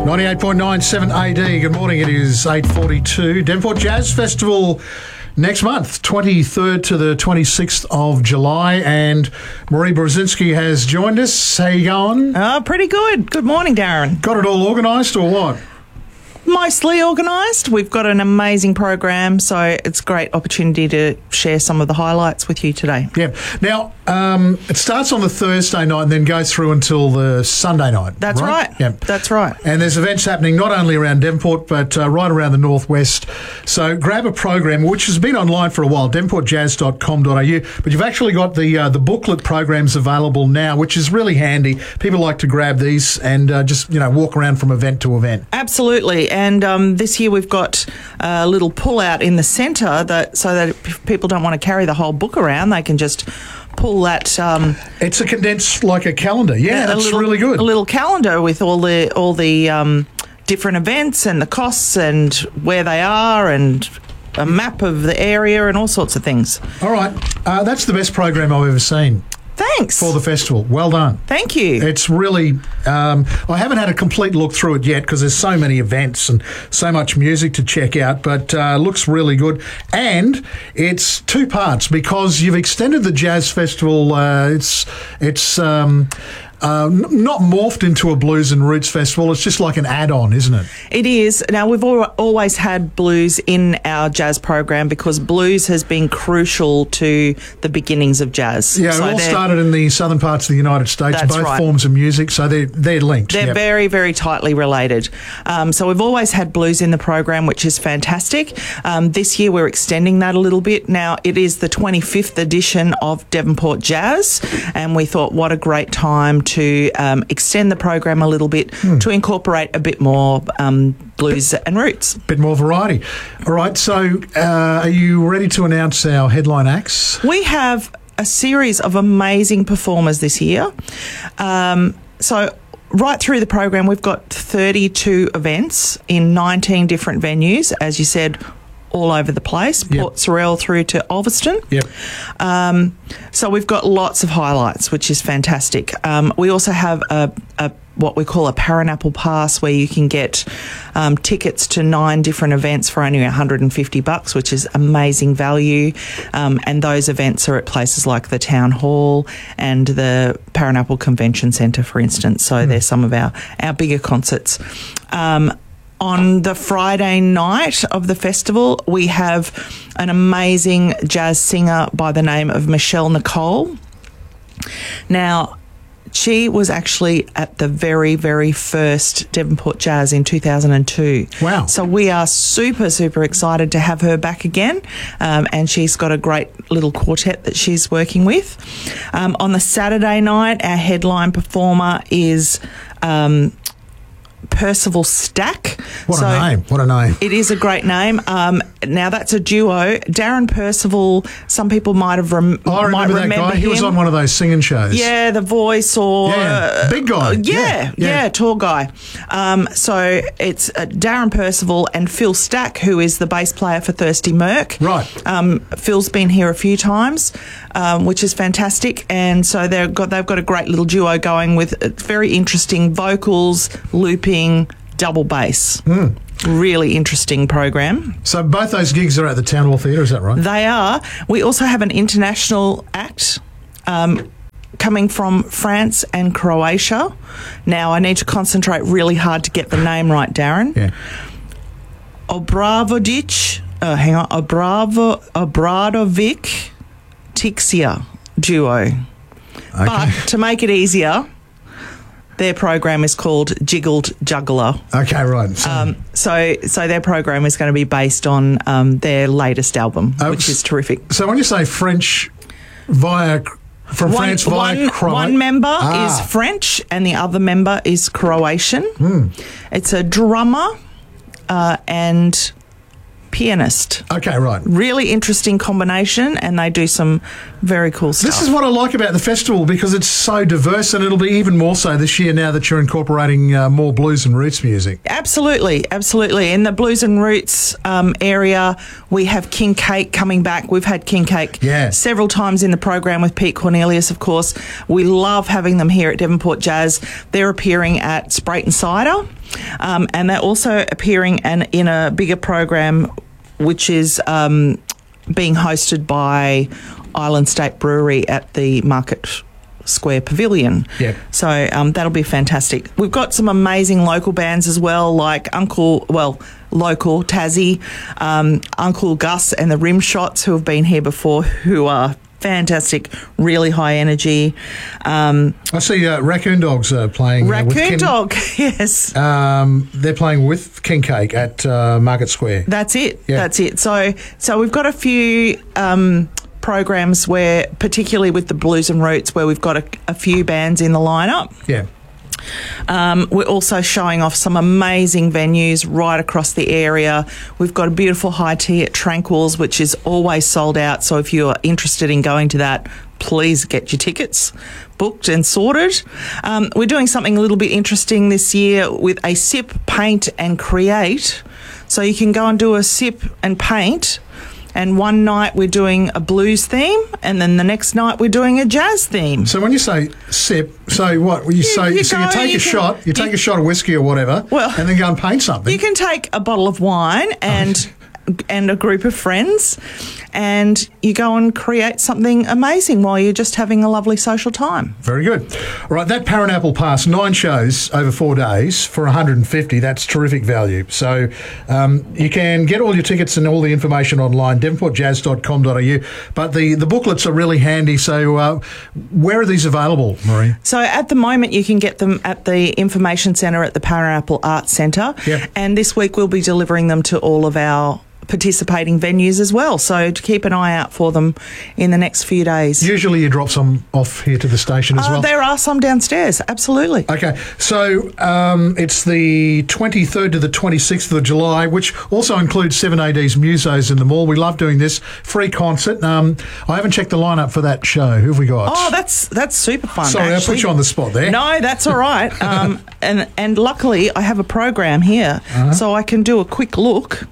98.97 AD. Good morning. It is 8:42. Devonport Jazz Festival next month, 23rd to the 26th of July. And Marie Brzezinski has joined us. How you going? Pretty good. Good morning, Darren. Got it all organised or what? Mostly organised. We've got an amazing program, so it's a great opportunity to share some of the highlights with you today. Yeah. Now, it starts on the Thursday night and then goes through until the Sunday night. That's right. Yep. That's right. And there's events happening not only around Devonport, but right around the northwest. So grab a program, which has been online for a while, devonportjazz.com.au, but you've actually got the booklet programs available now, which is really handy. People like to grab these and just walk around from event to event. Absolutely. And this year we've got a little pull-out in the centre so that if people don't want to carry the whole book around, they can just pull that. It's a condensed, like a calendar. Yeah, that's really good. A little calendar with all the different events and the costs and where they are and a map of the area and all sorts of things. All right. That's the best program I've ever seen. Thanks. For the festival. Well done. Thank you. It's really... I haven't had a complete look through it yet because there's so many events and so much music to check out, but looks really good. And it's two parts because you've extended the Jazz Festival. It's not morphed into a blues and roots festival. It's just like an add-on, isn't it? It is. Now, we've always had blues in our jazz program because blues has been crucial to the beginnings of jazz. Yeah, it all started in the southern parts of the United States, both right. Forms of music, so they're linked. They're very, very tightly related. So we've always had blues in the program, which is fantastic. This year we're extending that a little bit. Now, it is the 25th edition of Devonport Jazz, and we thought what a great time to extend the program a little bit to incorporate a bit more blues and roots. Bit more variety. All right, so are you ready to announce our headline acts? We have a series of amazing performers this year. So right through the program, we've got 32 events in 19 different venues, as you said, all over the place, Port Sorell through to Ulverston. Yep. So we've got lots of highlights, which is fantastic. We also have a what we call a Paranapple Pass, where you can get tickets to 9 different events for only $150, which is amazing value. And those events are at places like the Town Hall and the Paranapple Convention Centre, for instance. So they're some of our bigger concerts. On the Friday night of the festival, we have an amazing jazz singer by the name of Michelle Nicole. Now, she was actually at the very, very first Devonport Jazz in 2002. Wow. So we are super, super excited to have her back again. And she's got a great little quartet that she's working with. On the Saturday night, our headline performer is Percival Stack. What a name. What a name. It is a great name. Now, that's a duo. Darren Percival, some people might remember that guy. him. He was on one of those singing shows. Yeah, The Voice or... Yeah, big guy. Yeah, tall guy. So it's Darren Percival and Phil Stack, who is the bass player for Thirsty Merc. Right. Phil's been here a few times, which is fantastic. And so they've got a great little duo going with very interesting vocals, looping, double bass. Really interesting program. So both those gigs are at the Town Hall Theatre, is that right? They are. We also have an international act coming from France and Croatia. Now, I need to concentrate really hard to get the name right, Darren. Yeah. Obradovic Tixia duo. Okay. But to make it easier, their program is called Jiggled Juggler. Okay, right. So their program is going to be based on their latest album, which is terrific. So when you say French France via Croatia... One member is French and the other member is Croatian. It's a drummer and pianist. Okay, right. Really interesting combination, and they do some Very cool stuff. This is what I like about the festival, because it's so diverse, and it'll be even more so this year now that you're incorporating more blues and roots music. Absolutely, absolutely. In the blues and roots area, we have King Cake coming back. We've had King Cake several times in the program with Pete Cornelius, of course. We love having them here at Devonport Jazz. They're appearing at Sprayton Cider, and they're also appearing in a bigger program, which is being hosted by Island State Brewery at the Market Square Pavilion. Yeah. So that'll be fantastic. We've got some amazing local bands as well, like local Tassie, Uncle Gus and the Rimshots, who have been here before, who are fantastic, really high energy. I see Raccoon Dogs playing. Raccoon Dog, yes. They're playing with King Cake at Market Square. That's it. Yeah. That's it. So we've got a few programs where, particularly with the blues and roots, where we've got a few bands in the lineup. Yeah. We're also showing off some amazing venues right across the area. We've got a beautiful high tea at Tranquils, which is always sold out. So if you're interested in going to that, please get your tickets booked and sorted. We're doing something a little bit interesting this year with a sip, paint and create. So you can go and do a sip and paint. And one night we're doing a blues theme, and then the next night we're doing a jazz theme. So when you say sip, so what? You take a shot of whiskey or whatever, and then go and paint something. You can take a bottle of wine and a group of friends, and you go and create something amazing while you're just having a lovely social time. Very good. All right, that Paranapple Pass, 9 shows over 4 days for $150. That's terrific value. So you can get all your tickets and all the information online, devonportjazz.com.au. But the booklets are really handy. So where are these available, Marie? So at the moment, you can get them at the Information Centre at the Paranapple Arts Centre. Yep. And this week we'll be delivering them to all of our participating venues as well, so to keep an eye out for them in the next few days. Usually you drop some off here to the station as well? There are some downstairs, absolutely. Okay, so it's the 23rd to the 26th of July, which also includes 7AD's Musos in the mall. We love doing this. Free concert. I haven't checked the lineup for that show. Who have we got? Oh, that's super fun. Sorry, actually. I put you on the spot there. No, that's all right. And luckily I have a program here, so I can do a quick look.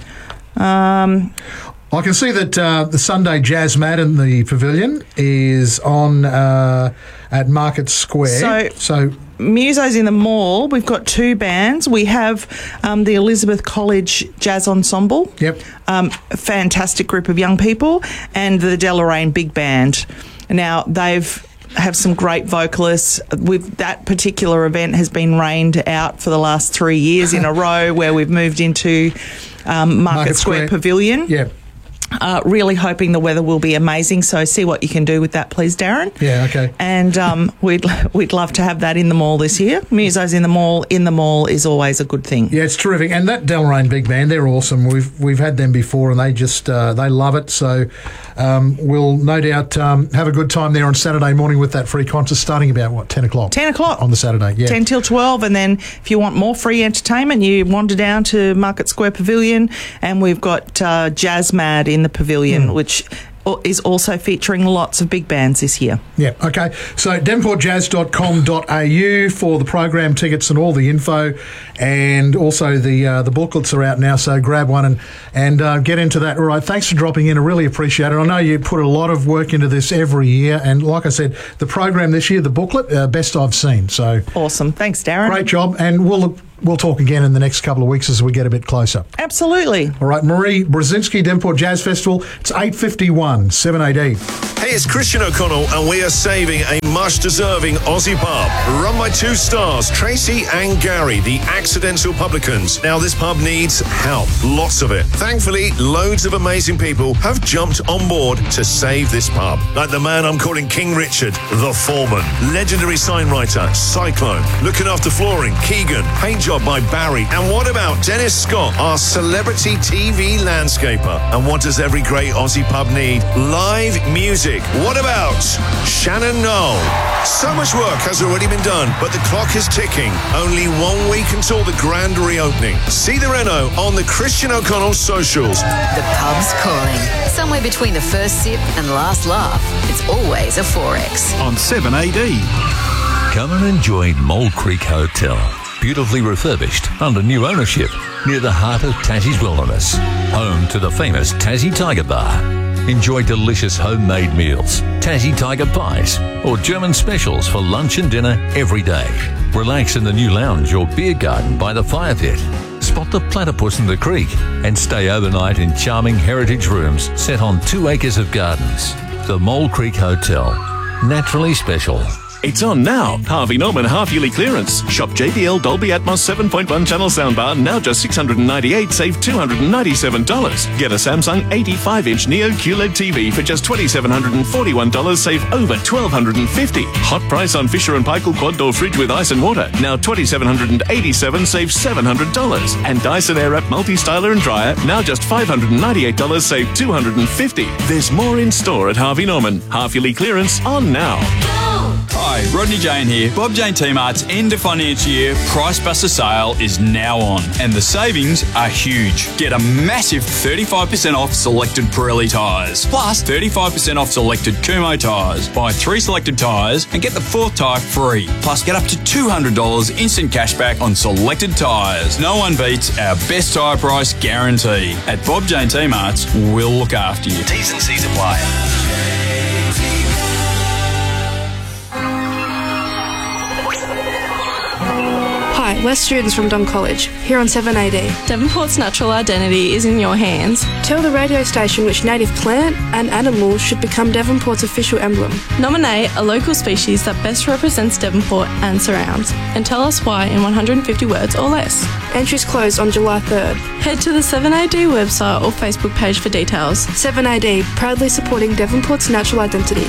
I can see that the Sunday Jazz Mad in the Pavilion is on at Market Square. So Musos in the mall, we've got 2 bands. We have the Elizabeth College Jazz Ensemble. Yep. A fantastic group of young people, and the Deloraine Big Band. Now, have some great vocalists. That particular event has been rained out for the last 3 years in a row, where we've moved into Market Square Pavilion. Yeah. Really hoping the weather will be amazing. So see what you can do with that, please, Darren. Yeah, okay. And we'd love to have that in the mall this year. Musos in the mall is always a good thing. Yeah, it's terrific. And that Deloraine Big Band, they're awesome. We've had them before, and they just they love it. So we'll no doubt have a good time there on Saturday morning with that free concert starting about 10 o'clock? 10 o'clock on the Saturday. Yeah, 10 till 12. And then if you want more free entertainment, you wander down to Market Square Pavilion, and we've got Jazz Mad in the Pavilion, which is also featuring lots of big bands this year. Yeah, okay. So devonportjazz.com.au for the program tickets and all the info, and also the booklets are out now, so grab one and get into that. All right, thanks for dropping in. I really appreciate it. I know you put a lot of work into this every year, and like I said, the program this year, the booklet, best I've seen. So awesome. Thanks, Darren. Great job, and we'll talk again in the next couple of weeks as we get a bit closer. Absolutely. All right, Marie Brzezinski, Devonport Jazz Festival. It's 8:51, 7AD. Hey, it's Christian O'Connell, and we are saving a much-deserving Aussie pub run by 2 stars, Tracy and Gary, the Accidental Publicans. Now, this pub needs help, lots of it. Thankfully, loads of amazing people have jumped on board to save this pub, like the man I'm calling King Richard, the foreman, legendary sign writer, Cyclone, looking after flooring, Keegan, paint job job by Barry. And what about Dennis Scott, our celebrity TV landscaper? And what does every great Aussie pub need? Live music. What about Shannon Knoll? So much work has already been done, but the clock is ticking. Only 1 week until the grand reopening. See the reno on the Christian O'Connell socials. The pub's calling. Somewhere between the first sip and last laugh, it's always a 4X. On 7AD. Come and enjoy Mole Creek Hotel. Beautifully refurbished under new ownership near the heart of Tassie's wilderness. Home to the famous Tassie Tiger Bar. Enjoy delicious homemade meals, Tassie Tiger pies, or German specials for lunch and dinner every day. Relax in the new lounge or beer garden by the fire pit. Spot the platypus in the creek and stay overnight in charming heritage rooms set on 2 acres of gardens. The Mole Creek Hotel. Naturally special. It's on now. Harvey Norman half-yearly clearance. Shop JBL Dolby Atmos 7.1 channel soundbar, now just $698, save $297. Get a Samsung 85-inch Neo QLED TV for just $2,741, save over $1,250. Hot price on Fisher & Paykel quad door fridge with ice and water, now $2,787, save $700. And Dyson Airwrap multi-styler and dryer, now just $598, save $250. There's more in store at Harvey Norman. Half-yearly clearance on now. Hi, Rodney Jane here. Bob Jane T-Mart's end of financial year Price Buster sale is now on, and the savings are huge. Get a massive 35% off selected Pirelli tyres, plus 35% off selected Kumho tyres. Buy 3 selected tyres and get the 4th tyre free. Plus get up to $200 instant cashback on selected tyres. No one beats our best tyre price guarantee. At Bob Jane T-Mart's, we'll look after you. T's and C's apply. Hi, we're students from Don College, here on 7AD. Devonport's natural identity is in your hands. Tell the radio station which native plant and animal should become Devonport's official emblem. Nominate a local species that best represents Devonport and surrounds, and tell us why in 150 words or less. Entries close on July 3rd. Head to the 7AD website or Facebook page for details. 7AD, proudly supporting Devonport's natural identity.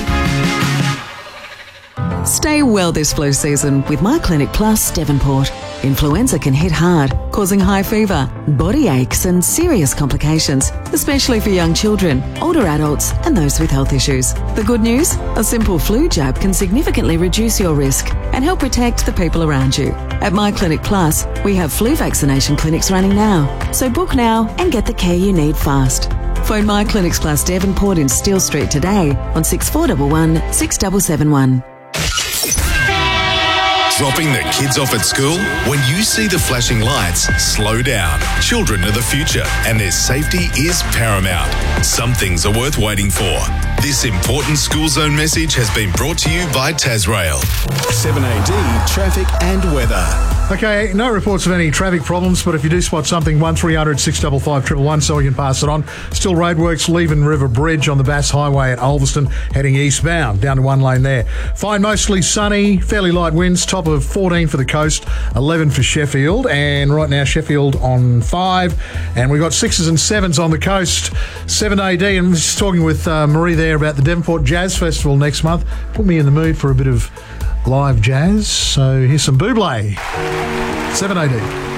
Stay well this flu season with My Clinic Plus Devonport. Influenza can hit hard, causing high fever, body aches and serious complications, especially for young children, older adults and those with health issues. The good news? A simple flu jab can significantly reduce your risk and help protect the people around you. At My Clinic Plus, we have flu vaccination clinics running now. So book now and get the care you need fast. Phone My Clinics Plus Devonport in Steele Street today on 6411 6771. Dropping the kids off at school? When you see the flashing lights, slow down. Children are the future, and their safety is paramount. Some things are worth waiting for. This important school zone message has been brought to you by Tasrail. 7AD, traffic and weather. Okay, no reports of any traffic problems, but if you do spot something, 1300 655 111 so we can pass it on. Still roadworks, Leven River Bridge on the Bass Highway at Ulverston, heading eastbound, down to 1 lane there. Fine, mostly sunny, fairly light winds, top of 14 for the coast, 11 for Sheffield, and right now Sheffield on 5, and we've got 6s and 7s on the coast. 7AD, and just talking with Marie there about the Devonport Jazz Festival next month. Put me in the mood for a bit of live jazz, so here's some Bublé. 7AD.